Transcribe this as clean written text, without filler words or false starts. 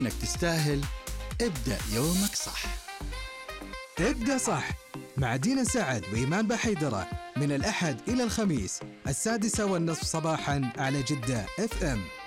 إنك تستاهل. ابدأ يومك صح. ابدأ صح مع دينا سعد وإيمان بحيدرة من الأحد إلى الخميس 6:30 صباحا على جدة FM.